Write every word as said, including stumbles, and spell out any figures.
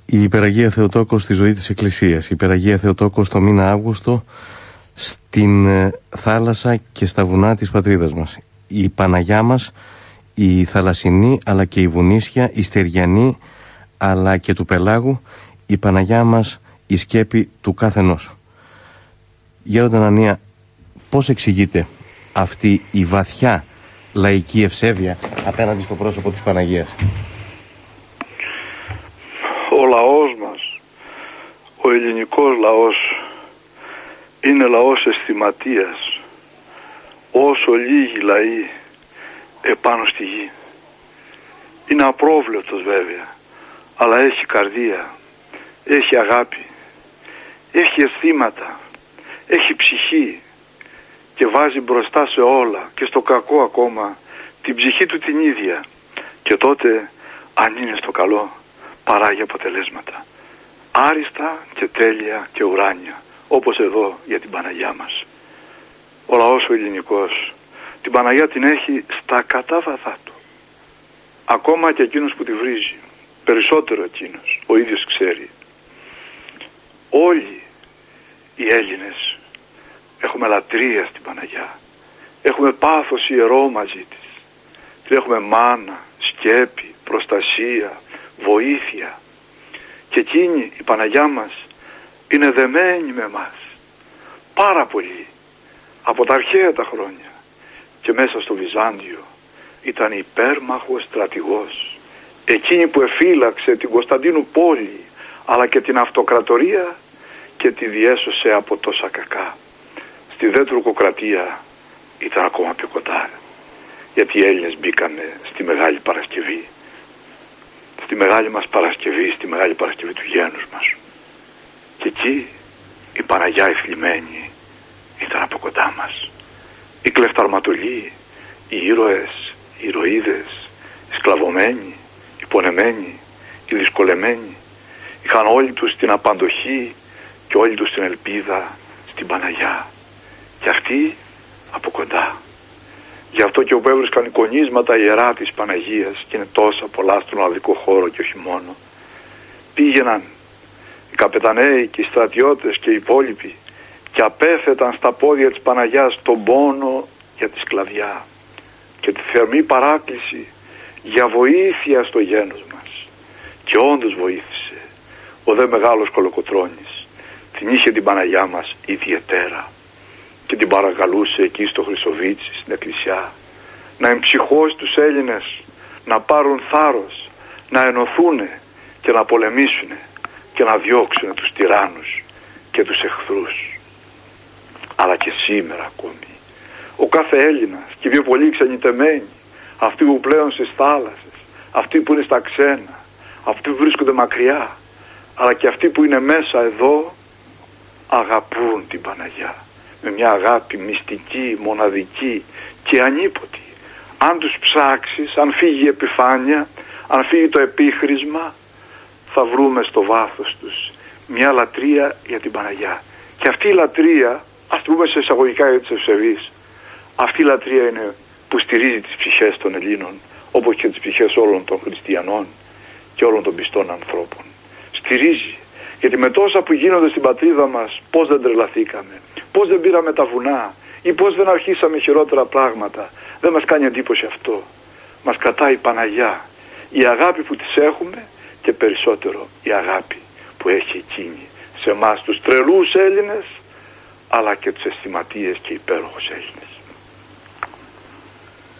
Η Υπεραγία Θεοτόκος στη ζωή της Εκκλησίας. Η Υπεραγία Θεοτόκος το μήνα Αύγουστο στην θάλασσα και στα βουνά της πατρίδας μας. Η Παναγιά μας, η θαλασσινή αλλά και η βουνίσια, η στεριανή αλλά και του πελάγου, η Παναγιά μας η σκέπη του καθενός. Γέροντα Ανανία, πώς εξηγείται αυτή η βαθιά λαϊκή ευσέβεια απέναντι στο πρόσωπο της Παναγίας? Ο λαός μας, ο ελληνικός λαός, είναι λαός αισθηματίας, όσο λίγοι λαοί επάνω στη γη. Είναι απρόβλεπτος βέβαια, αλλά έχει καρδία, έχει αγάπη, έχει αισθήματα, έχει ψυχή και βάζει μπροστά σε όλα και στο κακό ακόμα την ψυχή του την ίδια, και τότε αν είναι στο καλό παράγει αποτελέσματα άριστα και τέλεια και ουράνια, όπως εδώ για την Παναγιά μας. Ο λαός ο ελληνικός την Παναγιά την έχει στα κατάβαθά του, ακόμα και εκείνος που τη βρίζει, περισσότερο εκείνος, ο ίδιος ξέρει. Όλοι οι Έλληνες έχουμε λατρεία στην Παναγιά, έχουμε πάθος ιερό μαζί της, την έχουμε μάνα, σκέπη, προστασία, βοήθεια, και εκείνη η Παναγιά μας είναι δεμένη με μας πάρα πολύ από τα αρχαία τα χρόνια, και μέσα στο Βυζάντιο ήταν υπέρμαχος στρατηγός, εκείνη που εφύλαξε την Κωνσταντίνου πόλη αλλά και την αυτοκρατορία και τη διέσωσε από τόσα κακά. Στη δε τουρκοκρατία ήταν ακόμα πιο κοντά, γιατί οι Έλληνες μπήκανε στη Μεγάλη Παρασκευή, στη Μεγάλη μας Παρασκευή, στη Μεγάλη Παρασκευή του γένους μας, και εκεί η Παναγιά η θλιμμένη ήταν από κοντά μας. Οι κλεφταρματολοί, οι ήρωες, οι ηρωίδες, οι σκλαβωμένοι, οι πονεμένοι, οι δυσκολεμένοι, είχαν όλοι τους την απαντοχή και όλοι τους την ελπίδα στην Παναγιά, και αυτοί από κοντά. Γι' αυτό και όπου έβρισκαν εικονίσματα ιερά της Παναγίας, και είναι τόσα πολλά στον Ολλανδικό χώρο και όχι μόνο, πήγαιναν οι καπεταναίοι και οι στρατιώτες και οι υπόλοιποι και απέθεταν στα πόδια της Παναγιάς τον πόνο για τη σκλαβιά και τη θερμή παράκληση για βοήθεια στο γένος μας. Και όντως βοήθησε. Ο δε μεγάλος Κολοκοτρώνης την είχε την Παναγιά μας ιδιαιτέρα και την παρακαλούσε εκεί στο Χρυσοβίτσι στην εκκλησιά να εμψυχώσει τους Έλληνες να πάρουν θάρρος, να ενωθούνε και να πολεμήσουνε και να διώξουν τους τυράννους και τους εχθρούς. Αλλά και σήμερα ακόμη ο κάθε Έλληνας, και πιο πολύ ξενιτεμένοι, αυτοί που πλέον στις θάλασσες, αυτοί που είναι στα ξένα, αυτοί που βρίσκονται μακριά, αλλά και αυτοί που είναι μέσα εδώ, αγαπούν την Παναγιά με μια αγάπη μυστική, μοναδική και ανίποτη. Αν τους ψάξεις, αν φύγει η επιφάνεια, αν φύγει το επίχρησμα, θα βρούμε στο βάθος τους μια λατρεία για την Παναγιά. Και αυτή η λατρεία, ας το πούμε σε εισαγωγικά για τις ευσεβείς, αυτή η λατρεία είναι που στηρίζει τις ψυχές των Ελλήνων, όπως και τις ψυχές όλων των χριστιανών και όλων των πιστών ανθρώπων. Στηρίζει, γιατί με τόσα που γίνονται στην πατρίδα μας, πώς δεν τρελαθήκαμε, πώς δεν πήραμε τα βουνά ή πώς δεν αρχίσαμε χειρότερα πράγματα. Δεν μας κάνει εντύπωση αυτό. Μας κρατάει η Παναγιά, η αγάπη που της έχουμε, και περισσότερο η αγάπη που έχει εκείνη σε εμάς τους τρελούς Έλληνες, αλλά και τους αισθηματίες και υπέροχους Έλληνες.